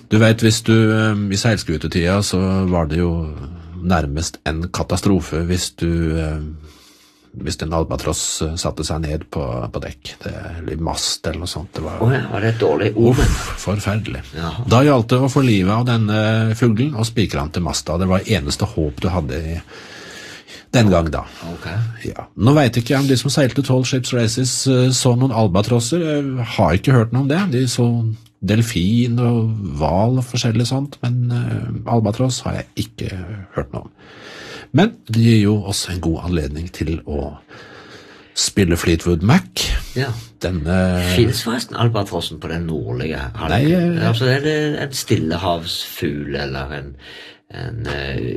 Du vet, hvis du i seilskutetida så var det jo nærmest en katastrofe hvis en albatross satte seg ned på dekk, eller i mast eller noe sånt. Det var, var det et dårlig ord? Forferdelig. Ja. Da gjaldt det å få livet av denne fuglen og spikre han til masta. Det var eneste håp du hadde den gang da. Okay. Ja. Nå vet ikke jeg om de som seilte 12 Ships Races så noen albatrosser. Jeg har ikke hørt noe om det. De så delfin og val og forskjellig sånt, men albatross har jeg ikke hørt noe om. Men det gir jo også en god anledning til å spille Fleetwood Mac. Ja. Finnes forresten albatrossen på den nordlige halvkulen? Nei, altså er det en stillehavsfugl eller en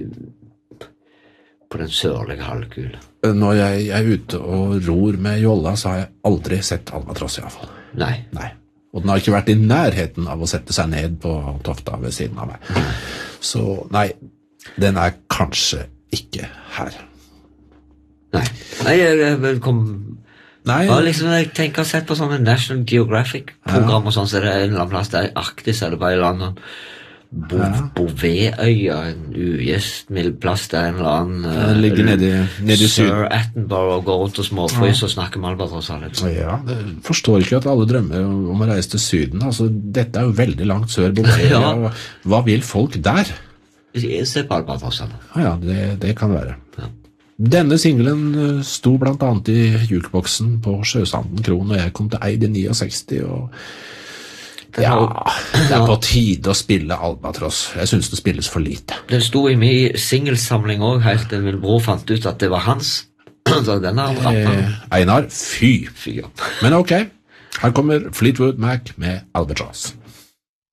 på den sørlige halvkulen? Når jeg er ute og ror med jolla, så har jeg aldri sett albatross i hvert fall. Nei. Og den har ikke vært i nærheten av å sette seg ned på tofta ved siden av meg. Så nei, den er kanskje ikke her. Nei, velkommen. Nei. Liksom, jeg tenker å ha sett på sånne National Geographic-program og sånn, så det er en eller annen plass der i Arktis, eller bare i landet Bouvetøya, en ugjestmild plass der en eller annen den ligger nede i Sir Attenborough og går rundt og småfrys og snakker med albatrosser. Ja, jeg forstår ikke at alle drømmer om å reise til syden. Altså, dette er jo veldig langt sør Bouvetøya. Ja. Hva vil folk der? Se på albatrossene. Ja, det kan være. Ja. Denne singlen sto blant annet i jukeboksen på Sjøsanden Kron, og jeg kom til Eid i 69, og ja, det er på tide å spille albatross. Jeg synes det spilles for lite. Det sto i min singelsamling også, helt til min bror fant ut at det var hans. Så den har rappet. Einar, fy. Ja. Men ok, her kommer Fleetwood Mac med Albatross.